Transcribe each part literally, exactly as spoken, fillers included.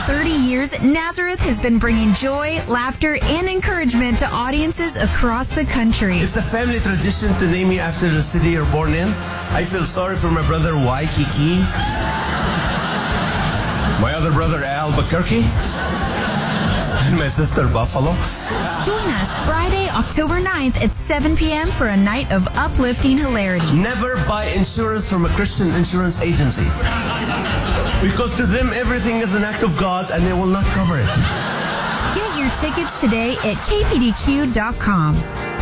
thirty years, Nazareth has been bringing joy, laughter, and encouragement to audiences across the country. It's a family tradition to name you after the city you're born in. I feel sorry for my brother Waikiki, my other brother Albuquerque, and my sister Buffalo. Join us Friday, October ninth at seven p.m. for a night of uplifting hilarity. Never buy insurance from a Christian insurance agency, because to them everything is an act of God and they will not cover it. Get your tickets today at k p d q dot com.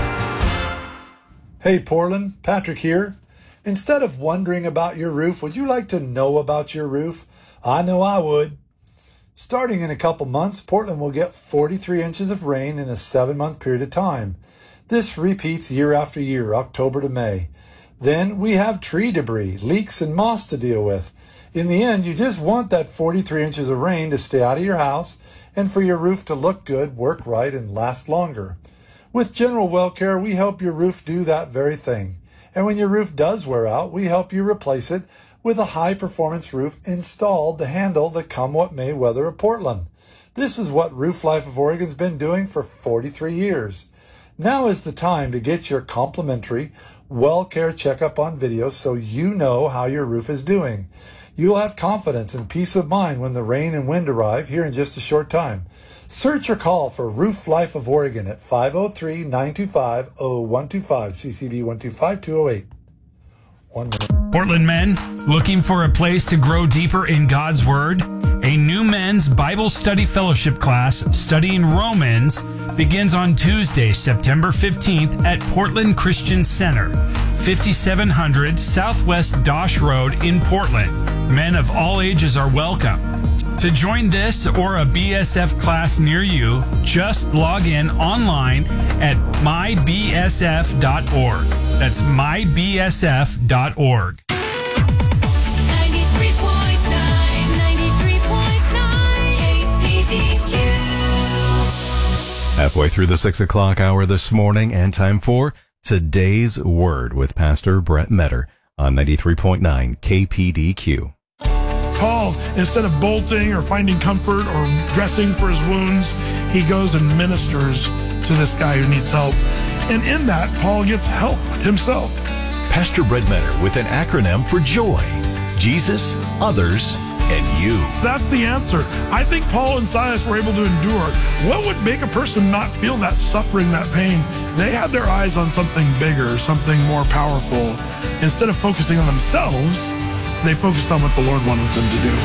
Hey Portland, Patrick here. Instead of wondering about your roof, would you like to know about your roof? I know I would. Starting in a couple months, Portland will get forty-three inches of rain in a seven-month period of time. This repeats year after year, October to May. Then we have tree debris, leaks, and moss to deal with. In the end, you just want that forty-three inches of rain to stay out of your house and for your roof to look good, work right, and last longer. With General Well Care, we help your roof do that very thing. And when your roof does wear out, we help you replace it with a high-performance roof installed to handle the come-what-may weather of Portland. This is what Roof Life of Oregon's been doing for forty-three years. Now is the time to get your complimentary Well Care checkup on video so you know how your roof is doing. You'll have confidence and peace of mind when the rain and wind arrive here in just a short time. Search or call for Roof Life of Oregon at five oh three, nine two five, oh one two five, C C B one two five, two oh eight. One minute. Portland men, looking for a place to grow deeper in God's Word? A new men's Bible study fellowship class studying Romans begins on Tuesday, September fifteenth at Portland Christian Center, fifty-seven hundred Southwest Dosh Road in Portland. Men of all ages are welcome. To join this or a B S F class near you, just log in online at my b s f dot org. That's my b s f dot org. ninety-three point nine, ninety-three point nine K P D Q. Halfway through the six o'clock hour this morning, and time for Today's Word with Pastor Brett Metter on ninety-three point nine K P D Q. Paul, instead of bolting or finding comfort or dressing for his wounds, he goes and ministers to this guy who needs help. And in that, Paul gets help himself. Pastor Brett Metter with an acronym for JOY. Jesus, others, and you. That's the answer. I think Paul and Silas were able to endure. What would make a person not feel that suffering, that pain? They had their eyes on something bigger, something more powerful. Instead of focusing on themselves, they focused on what the Lord wanted them to do.